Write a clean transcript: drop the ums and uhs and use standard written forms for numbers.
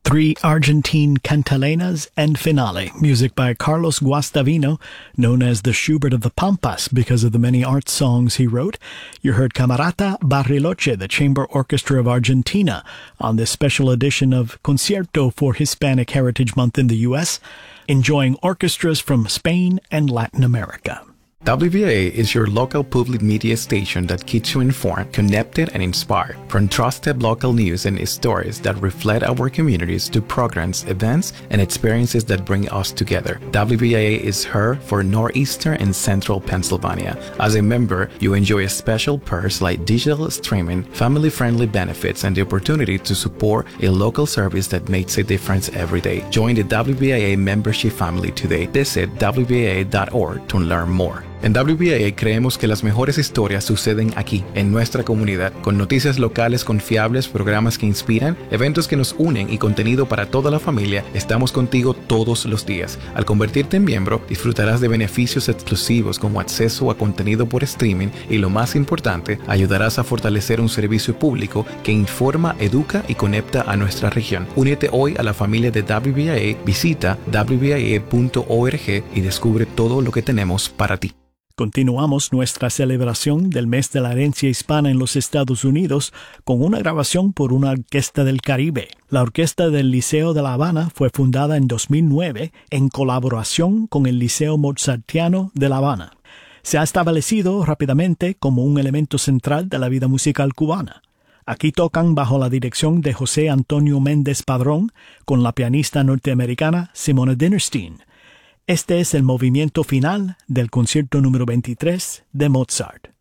Three Argentine Cantalenas and Finale, music by Carlos Guastavino, known as the Schubert of the Pampas because of the many art songs he wrote. You heard Camerata Bariloche, the Chamber Orchestra of Argentina, on this special edition of Concierto for Hispanic Heritage Month in the U.S., enjoying orchestras from Spain and Latin America. WBAA is your local public media station that keeps you informed, connected, and inspired. From trusted local news and stories that reflect our communities to programs, events, and experiences that bring us together. WBAA is heard for Northeastern and Central Pennsylvania. As a member, you enjoy special perks like digital streaming, family-friendly benefits, and the opportunity to support a local service that makes a difference every day. Join the WBAA membership family today. Visit WBAA.org to learn more. En WBAA creemos que las mejores historias suceden aquí, en nuestra comunidad, con noticias locales confiables, programas que inspiran, eventos que nos unen y contenido para toda la familia. Estamos contigo todos los días. Al convertirte en miembro, disfrutarás de beneficios exclusivos como acceso a contenido por streaming y, lo más importante, ayudarás a fortalecer un servicio público que informa, educa y conecta a nuestra región. Únete hoy a la familia de WBAA, visita WBAA.org y descubre todo lo que tenemos para ti. Continuamos nuestra celebración del Mes de la Herencia Hispana en los Estados Unidos con una grabación por una orquesta del Caribe. La Orquesta del Liceo de La Habana fue fundada en 2009 en colaboración con el Liceo Mozartiano de La Habana. Se ha establecido rápidamente como un elemento central de la vida musical cubana. Aquí tocan bajo la dirección de José Antonio Méndez Padrón con la pianista norteamericana Simona Dinnerstein. Este es el movimiento final del concierto número 23 de Mozart.